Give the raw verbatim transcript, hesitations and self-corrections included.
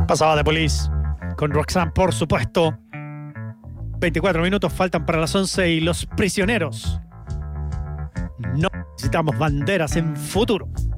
Pasaba de Police con Roxanne, por supuesto. veinticuatro minutos faltan para las once y Los Prisioneros. No necesitamos banderas en futuro.